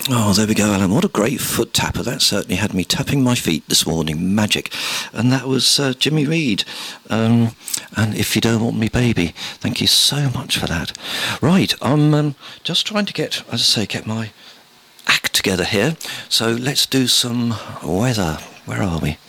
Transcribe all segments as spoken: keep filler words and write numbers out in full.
Oh, there we go, Alan. What a great foot tapper. That certainly had me tapping my feet this morning. Magic. And that was uh, Jimmy Reed. Um, and If You Don't Want Me, Baby. Thank you so much for that. Right, I'm um, just trying to get, as I say, get my act together here. So let's do some weather. Where are we?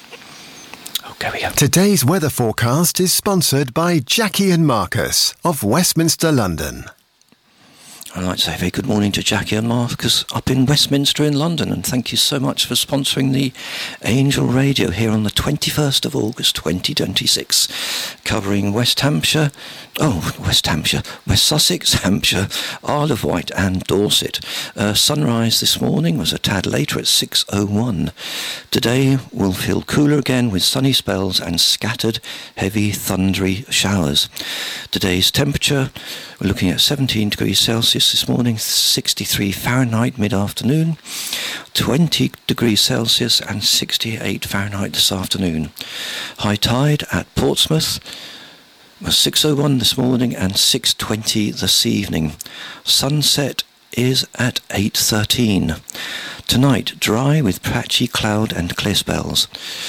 Oh, there we go. Today's weather forecast is sponsored by Jackie and Marcus of Westminster, London. I'd like to say a very good morning to Jackie and Marcus up in Westminster in London, and thank you so much for sponsoring the Angel Radio here on the twenty-first of August twenty twenty-six, covering West Hampshire, oh, West Hampshire, West Sussex, Hampshire, Isle of Wight and Dorset. Uh, sunrise this morning was a tad later at six oh one. Today will feel cooler again with sunny spells and scattered heavy thundery showers. Today's temperature, we're looking at seventeen degrees Celsius this morning, sixty-three Fahrenheit mid-afternoon, twenty degrees Celsius and sixty-eight Fahrenheit this afternoon. High tide at Portsmouth was six oh one this morning and six twenty this evening. Sunset is at eight thirteen. Tonight, dry with patchy cloud and clear spells.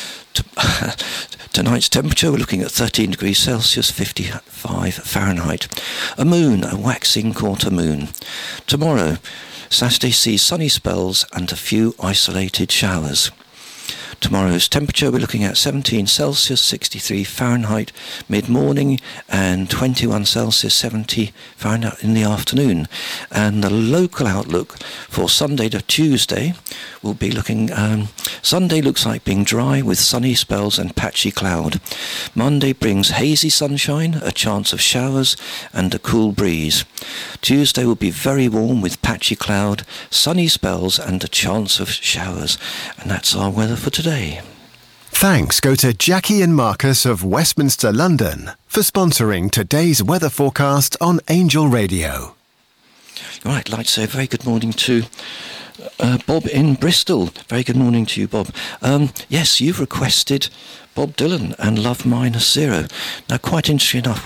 Tonight's temperature, we're looking at thirteen degrees Celsius, fifty-five Fahrenheit. A moon, a waxing quarter moon. Tomorrow, Saturday sees sunny spells and a few isolated showers. Tomorrow's temperature, we're looking at seventeen Celsius, sixty-three Fahrenheit mid-morning, and twenty-one Celsius, seventy Fahrenheit in the afternoon. And the local outlook for Sunday to Tuesday will be looking, um, Sunday looks like being dry with sunny spells and patchy cloud. Monday brings hazy sunshine, a chance of showers, and a cool breeze. Tuesday will be very warm with patchy cloud, sunny spells, and a chance of showers. And that's our weather for today. Thanks go to Jackie and Marcus of Westminster, London for sponsoring today's weather forecast on Angel Radio. Right, I'd like to say a very good morning to uh, Bob in Bristol. Very good morning to you, Bob. Um, yes, you've requested Bob Dylan and Love Minus Zero. Now, quite interesting enough,